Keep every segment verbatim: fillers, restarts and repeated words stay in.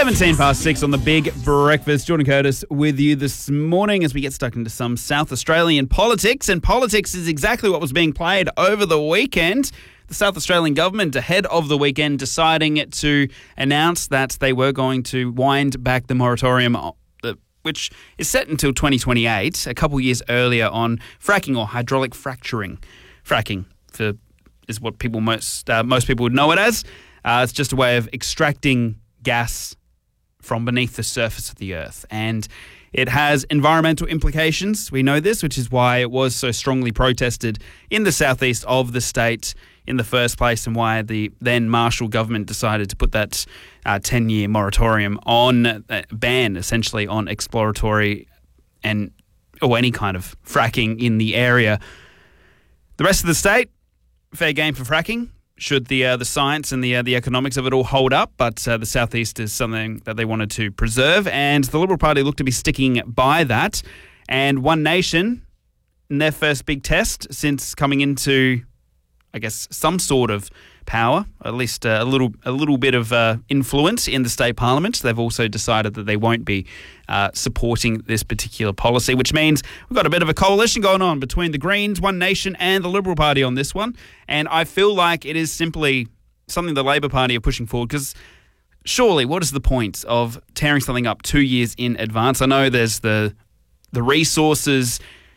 seventeen past six on the Big Breakfast. Jordan Curtis with you this morning as we get stuck into some South Australian politics. And politics is exactly what was being played over the weekend. The South Australian government, ahead of the weekend, deciding to announce that they were going to wind back the moratorium, which is set until twenty twenty-eight, a couple years earlier, on fracking or hydraulic fracturing. Fracking for, is what people most uh, most people would know it as. Uh, it's just a way of extracting gas from beneath the surface of the earth. And it has environmental implications. We know this, which is why it was so strongly protested in the southeast of the state in the first place, and why the then Marshall government decided to put that uh, ten-year moratorium on, uh, ban essentially on exploratory and or any kind of fracking in the area. The rest of the state, fair game for fracking, should the uh, the science and the uh, the economics of it all hold up, but uh, the southeast is something that they wanted to preserve, and the Liberal Party looked to be sticking by that. And One Nation, in their first big test since coming into, I guess, some sort of power, at least uh, a little a little bit of uh, influence in the state parliament, they've also decided that they won't be uh, supporting this particular policy, which means we've got a bit of a coalition going on between the Greens, One Nation and the Liberal Party on this one. And I feel like it is simply something the Labor Party are pushing forward, because surely what is the point of tearing something up two years in advance? I know there's the the resources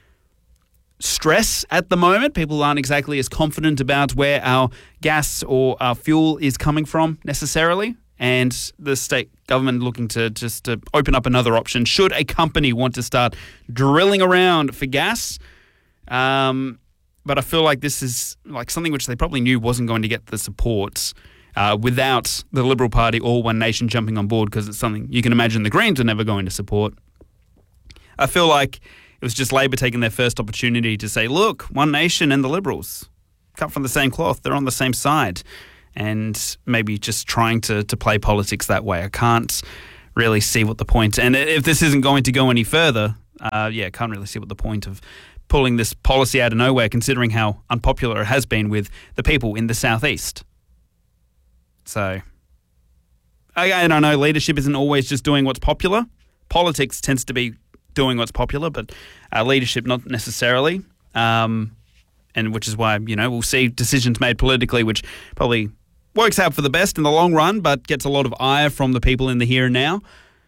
stress at the moment. People aren't exactly as confident about where our gas or our fuel is coming from necessarily, and the state government looking to just to open up another option should a company want to start drilling around for gas. Um, but I feel like this is like something which they probably knew wasn't going to get the support uh, without the Liberal Party or One Nation jumping on board, because it's something you can imagine the Greens are never going to support. I feel like it was just Labor taking their first opportunity to say, look, One Nation and the Liberals, cut from the same cloth, they're on the same side, and maybe just trying to, to play politics that way. I can't really see what the point, and if this isn't going to go any further, uh, yeah, I can't really see what the point of pulling this policy out of nowhere, considering how unpopular it has been with the people in the southeast. So, and I know leadership isn't always just doing what's popular. Politics tends to be doing what's popular, but uh, leadership not necessarily. Um, and which is why, you know, we'll see decisions made politically which probably works out for the best in the long run, but gets a lot of ire from the people in the here and now.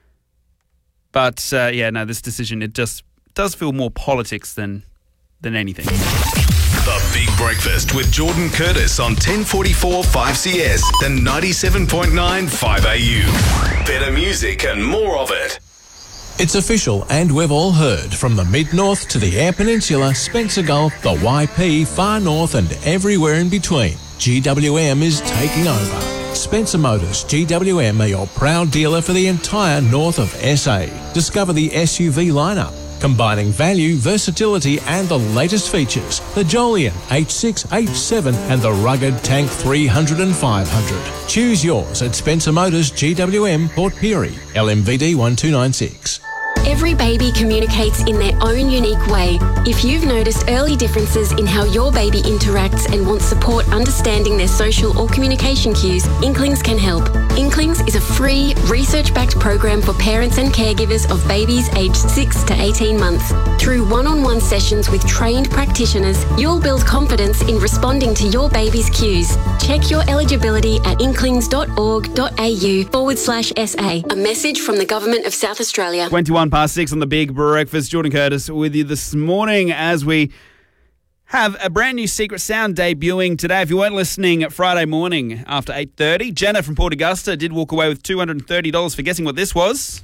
But, uh, yeah, no, this decision, it just does feel more politics than than anything. The Big Breakfast with Jordan Curtis on ten forty-four five C S and ninety-seven point nine five A U. Better music and more of it. It's official, and we've all heard, from the Mid-North to the Eyre Peninsula, Spencer Gulf, the Y P, Far North and everywhere in between. G W M is taking over. Spencer Motors G W M are your proud dealer for the entire north of S A. Discover the S U V lineup, combining value, versatility and the latest features. The Jolion H six, H seven and the rugged Tank three hundred and five hundred. Choose yours at Spencer Motors G W M, Port Pirie, L M V D one two nine six. Every baby communicates in their own unique way. If you've noticed early differences in how your baby interacts and wants support understanding their social or communication cues, Inklings can help. Inklings is a free, research-backed program for parents and caregivers of babies aged six to eighteen months. Through one-on-one sessions with trained practitioners, you'll build confidence in responding to your baby's cues. Check your eligibility at inklings.org.au forward slash SA. A message from the Government of South Australia. twenty-one past six on the Big Breakfast. Jordan Curtis with you this morning as we have a brand new Secret Sound debuting today. If you weren't listening Friday morning after eight thirty, Jenna from Port Augusta did walk away with two hundred thirty dollars for guessing what this was.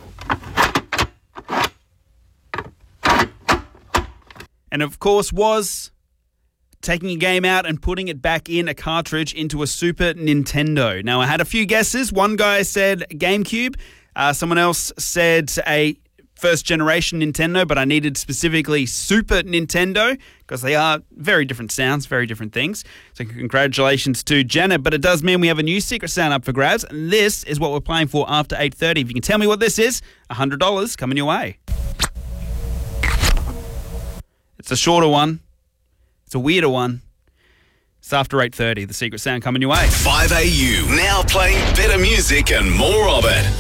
And of course was taking a game out and putting it back in a cartridge into a Super Nintendo. Now, I had a few guesses. One guy said GameCube. Uh, someone else said a first-generation Nintendo, but I needed specifically Super Nintendo because they are very different sounds, very different things. So congratulations to Jenna. But it does mean we have a new Secret Sound up for grabs, and this is what we're playing for after eight thirty. If you can tell me what this is, one hundred dollars coming your way. It's a shorter one. It's a weirder one. It's after eight thirty. The Secret Sound coming your way. five A U, now playing better music and more of it.